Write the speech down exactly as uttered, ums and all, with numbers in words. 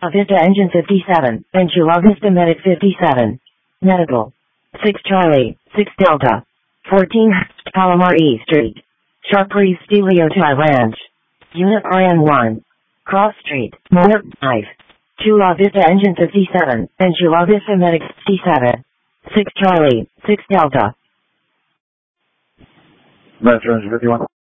Vista Engine fifty-seven, and Chula Vista Medic fifty-seven. Medical. six Charlie, six Delta. fourteen Palomar E Street. Sharpreeve Stereotype Ranch. Unit R N one. Cross Street, Motor five. Chula Vista Engine fifty-seven, and Chula Vista Medic fifty-seven. six Charlie, six Delta. Master Engine fifty-one.